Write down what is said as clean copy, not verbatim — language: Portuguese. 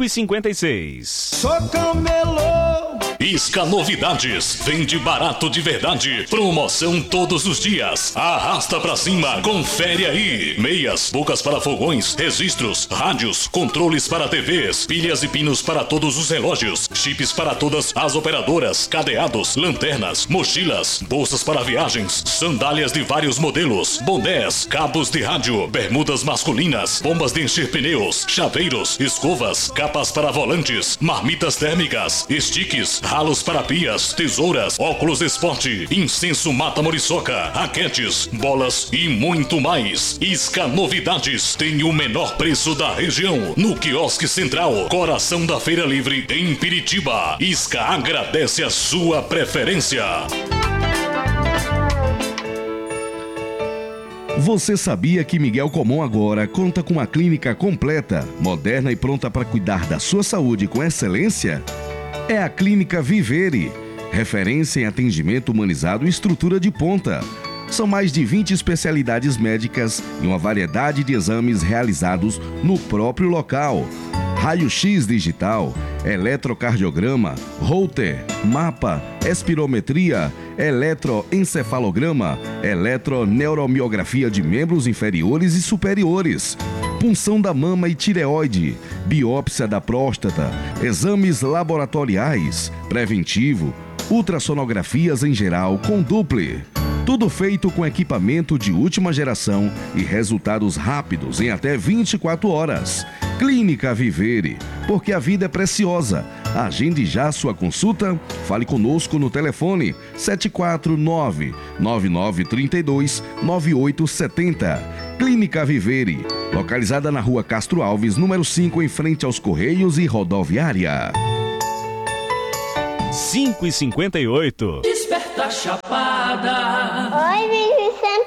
5h56. Sou camelô. Isca Novidades, vende barato de verdade, promoção todos os dias, arrasta pra cima, confere aí, meias, bocas para fogões, registros, rádios, controles para TVs, pilhas e pinos para todos os relógios, chips para todas as operadoras, cadeados, lanternas, mochilas, bolsas para viagens, sandálias de vários modelos, bonés, cabos de rádio, bermudas masculinas, bombas de encher pneus, chaveiros, escovas, capas para volantes, marmitas térmicas, sticks, ralos para pias, tesouras, óculos esporte, incenso mata-moriçoca, raquetes, bolas e muito mais. Isca Novidades tem o menor preço da região. No quiosque central, coração da Feira Livre, em Piritiba. Isca agradece a sua preferência. Você sabia que Miguel Comum agora conta com uma clínica completa, moderna e pronta para cuidar da sua saúde com excelência? É a Clínica Vivere, referência em atendimento humanizado e estrutura de ponta. São mais de 20 especialidades médicas e uma variedade de exames realizados no próprio local. Raio-X digital, eletrocardiograma, Holter, mapa, espirometria, eletroencefalograma, eletroneuromiografia de membros inferiores e superiores, punção da mama e tireoide, biópsia da próstata, exames laboratoriais, preventivo, ultrassonografias em geral com Doppler. Tudo feito com equipamento de última geração e resultados rápidos em até 24 horas. Clínica Vivere, porque a vida é preciosa. Agende já sua consulta. Fale conosco no telefone 749-9932-9870. Clínica Vivere, localizada na Rua Castro Alves, número 5, em frente aos Correios e Rodoviária. 5h58. Desperta Chapada. Oi, Vicente.